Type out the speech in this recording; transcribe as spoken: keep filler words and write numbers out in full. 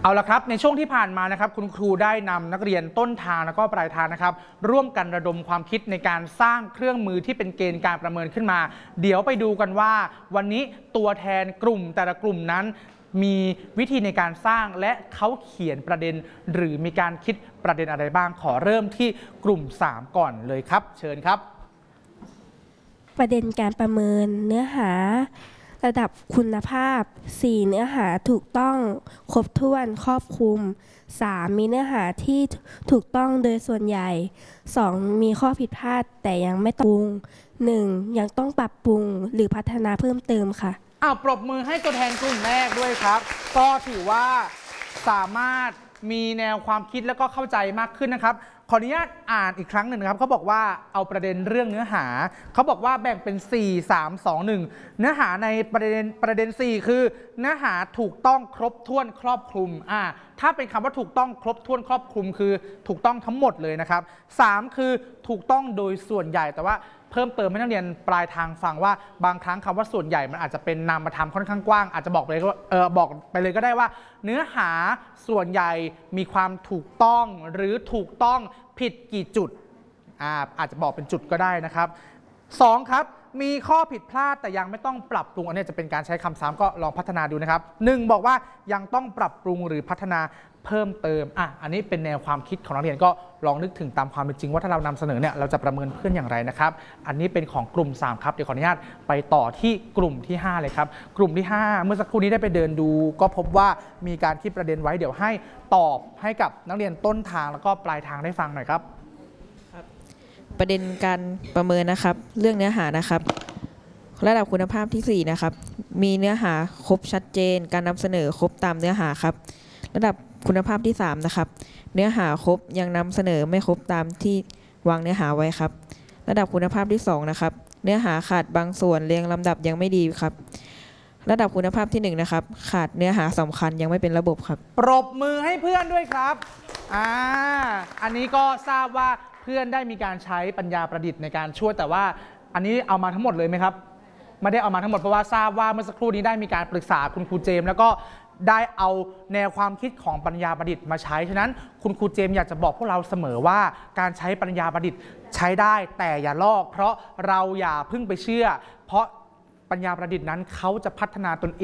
เอาละครับในช่วงที่ผ่านมานะครับคุณครูได้นำนักเรียนต้นทางแล้วก็ปลายทางนะครับร่วมกันระดมความคิดในการสร้างเครื่องมือที่เป็นเกณฑ์การประเมินขึ้นมาเดี๋ยวไปดูกันว่าวันนี้ตัวแทนกลุ่มแต่ละกลุ่มนั้นมีวิธีในการสร้างและเขาเขียนประเด็นหรือมีการคิดประเด็นอะไรบ้างขอเริ่มที่กลุ่มสามก่อนเลยครับเชิญครับประเด็นการประเมินเนื้อหาระดับคุณภาพ สี่ เนื้อหาถูกต้องครบถ้วนครอบคลุม สาม มีเนื้อหาที่ถูกต้องโดยส่วนใหญ่ สอง มีข้อผิดพลาดแต่ยังไม่ปรุง หนึ่ง ยังต้องปรับปรุงหรือพัฒนาเพิ่มเติมค่ะอ้าวปรบมือให้ตัวแทนกลุ่มแรกด้วยครับก็ถือว่าสามารถมีแนวความคิดแล้วก็เข้าใจมากขึ้นนะครับขออนุญาตอ่านอีกครั้งหนึ่งนะครับเขาบอกว่าเอาประเด็นเรื่องเนื้อหาเขาบอกว่าแบ่งเป็นสี่ สาม สอง หนึ่งเนื้อหาในประเด็นประเด็นสี่คือเนื้อหาถูกต้องครบถ้วนครอบคลุมอ่าถ้าเป็นคำว่าถูกต้องครบถ้วนครอบคลุมคือถูกต้องทั้งหมดเลยนะครับสามคือถูกต้องโดยส่วนใหญ่แต่ว่าเพิ่มเติมให้นักเรียนปลายทางฟังว่าบางครั้งคำว่าส่วนใหญ่มันอาจจะเป็นนามธรรมค่อนข้างกว้างอาจจะบอกไปเลยว่าเออบอกไปเลยก็ได้ว่าเนื้อหาส่วนใหญ่มีความถูกต้องหรือถูกต้องผิดกี่จุดอ่าอาจจะบอกเป็นจุดก็ได้นะครับสองครับมีข้อผิดพลาดแต่ยังไม่ต้องปรับปรุงอันนี้จะเป็นการใช้คำซ้ำก็ลองพัฒนาดูนะครับหนึ่งบอกว่ายังต้องปรับปรุงหรือพัฒนาเพิ่มเติมอ่ะอันนี้เป็นแนวความคิดของนักเรียนก็ลองนึกถึงตามความเป็นจริงว่าถ้าเรานำเสนอเนี่ยเราจะประเมินเพื่อนอย่างไรนะครับอันนี้เป็นของกลุ่มสามครับเดี๋ยวขออนุญาตไปต่อที่กลุ่มที่ห้าเลยครับกลุ่มที่ห้าเมื่อสักครู่นี้ได้ไปเดินดูก็พบว่ามีการคิดประเด็นไว้เดี๋ยวให้ตอบให้กับนักเรียนต้นทางแล้วก็ปลายทางได้ฟังหน่อยครับประเด็นการประเมินนะครับเรื่องเนื้อหานะครับระดับคุณภาพที่สี่นะครับมีเนื้อหาครบชัดเจนการนำเสนอครบตามเนื้อหาครับระดับคุณภาพที่สามนะครับเนื้อหาครบยังนำเสนอไม่ครบตามที่วางเนื้อหาไว้ครับระดับคุณภาพที่สองนะครับเนื้อหาขาดบางส่วนเรียงลำดับยังไม่ดีครับระดับคุณภาพที่หนึ่งนะครับขาดเนื้อหาสำคัญยังไม่เป็นระบบครับปรบมือให้เพื่อนด้วยครับอ่าอันนี้ก็ทราบว่าเพื่อนได้มีการใช้ปัญญาประดิษฐ์ในการช่วยแต่ว่าอันนี้เอามาทั้งหมดเลยไหมครับไม่ได้เอามาทั้งหมดเพราะว่าทราบว่าเมื่อสักครู่นี้ได้มีการปรึกษาคุณครูเจมส์แล้วก็ได้เอาแนวความคิดของปัญญาประดิษฐ์มาใช้ฉะนั้นคุณครูเจมส์อยากจะบอกพวกเราเสมอว่าการใช้ปัญญาประดิษฐ์ใช้ได้แต่อย่าลอกเพราะเราอย่าเพิ่งไปเชื่อเพราะปัญญาประดิษฐ์นั้นเขาจะพัฒนาตนเอง